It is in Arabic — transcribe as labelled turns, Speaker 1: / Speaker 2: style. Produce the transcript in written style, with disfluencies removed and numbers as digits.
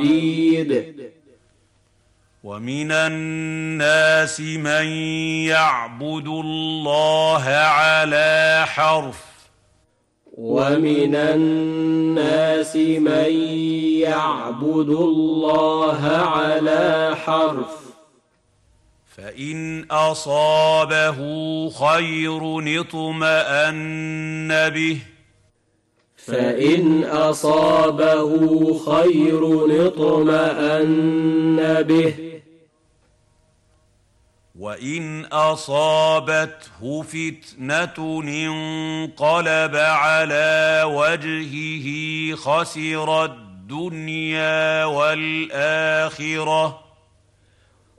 Speaker 1: ومن الناس من يعبد الله على حرف فإن أصابه خير اطمأن به وإن أصابته فتنة انقلب على وجهه خسر الدنيا والآخرة